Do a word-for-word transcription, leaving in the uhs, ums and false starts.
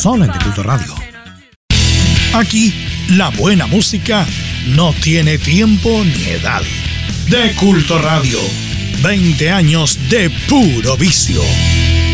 solo en De Culto Radio. Aquí, la buena música no tiene tiempo ni edad. De Culto Radio, veinte años de puro vicio.